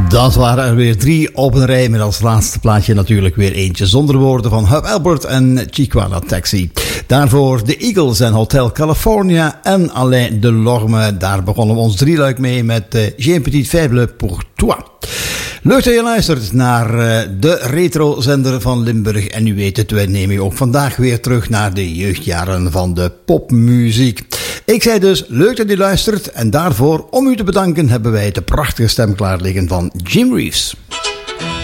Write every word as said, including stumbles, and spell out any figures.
Dat waren er weer drie op een rij met als laatste plaatje natuurlijk weer eentje zonder woorden van Hub Albert en Chiquala Taxi. Daarvoor de Eagles en Hotel California en Alain Delorme. Daar begonnen we ons drieluik mee met uh, J'ai un petit faible pour toi. Leuk dat je luistert naar uh, de retrozender van Limburg. En u weet het, wij nemen je ook vandaag weer terug naar de jeugdjaren van de popmuziek. Ik zei dus, leuk dat u luistert. En daarvoor, om u te bedanken, hebben wij de prachtige stem klaar liggen van Jim Reeves.